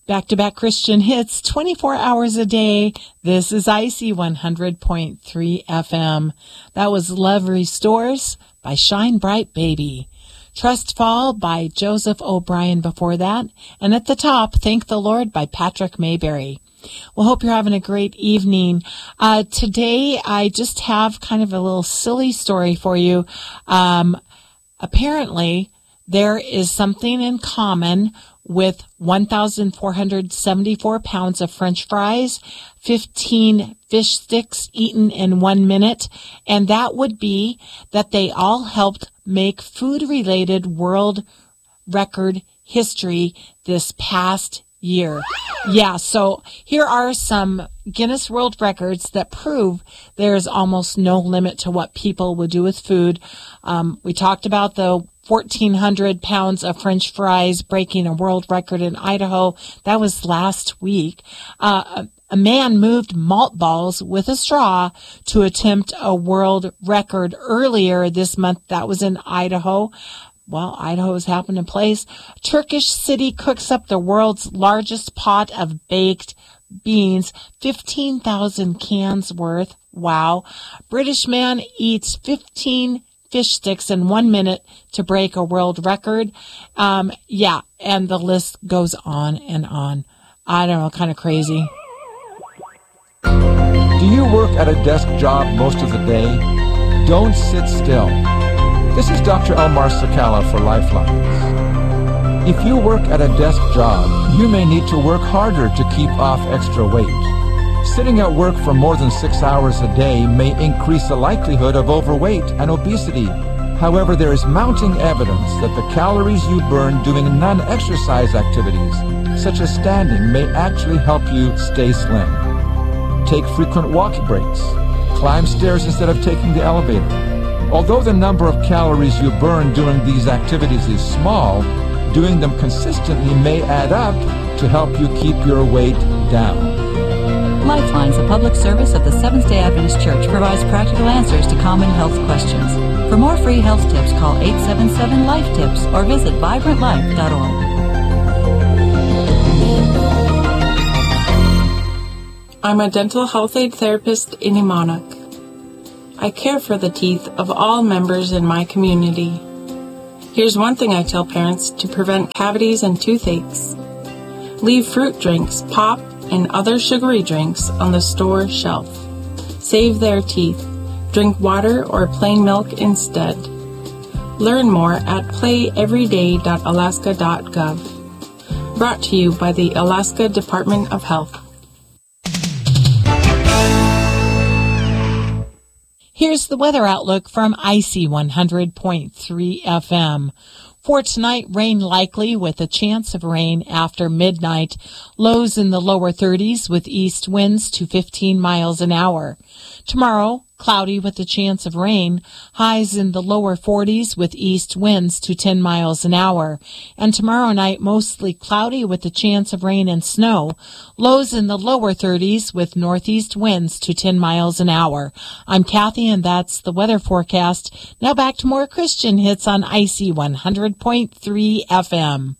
Back-to-back Christian hits 24 hours a day. This is IC 100.3 FM. That was Love Restores by Shine Bright Baby. Trust Fall by Joseph O'Brien before that. And at the top, Thank the Lord by Patrick Mayberry. Well, hope you're having a great evening. Today, I just have kind of a little silly story for you. Apparently, there is something in common with 1,474 pounds of French fries, 15 fish sticks eaten in 1 minute, and that would be that they all helped make food-related world record history this past year. Yeah, so here are some Guinness World Records that prove there's almost no limit to what people would do with food. We talked about the 1,400 pounds of French fries breaking a world record in Idaho. That was last week. A man moved malt balls with a straw to attempt a world record earlier this month. That was in Idaho. Well, Idaho's happened in place. Turkish city cooks up the world's largest pot of baked beans, 15,000 cans worth. Wow. British man eats 15 fish sticks in 1 minute to break a world record. Yeah, and the list goes on and on. I don't know, kind of crazy. Do you work at a desk job most of the day? Don't sit still. This is Dr. Elmar Sakala for Lifelines. If you work at a desk job, you may need to work harder to keep off extra weight. Sitting at work for more than 6 hours a day may increase the likelihood of overweight and obesity. However, there is mounting evidence that the calories you burn doing non-exercise activities, such as standing, may actually help you stay slim. Take frequent walking breaks. Climb stairs instead of taking the elevator. Although the number of calories you burn doing these activities is small, doing them consistently may add up to help you keep your weight down. Lifelines, a public service of the Seventh-day Adventist Church, provides practical answers to common health questions. For more free health tips, call 877-LIFE-TIPS or visit vibrantlife.org. I'm a dental health aid therapist in Imanak. I care for the teeth of all members in my community. Here's one thing I tell parents to prevent cavities and toothaches. Leave fruit drinks, pop, and other sugary drinks on the store shelf. Save their teeth. Drink water or plain milk instead. Learn more at playeveryday.alaska.gov. Brought to you by the Alaska Department of Health. Here's the weather outlook from IC 100.3 FM. For tonight, rain likely with a chance of rain after midnight. Lows in the lower 30s with east winds to 15 miles an hour. Tomorrow, cloudy with a chance of rain. Highs in the lower 40s with east winds to 10 miles an hour. And tomorrow night, mostly cloudy with a chance of rain and snow. Lows in the lower 30s with northeast winds to 10 miles an hour. I'm Kathy, and that's the weather forecast. Now back to more Christian hits on IC 100.3 FM.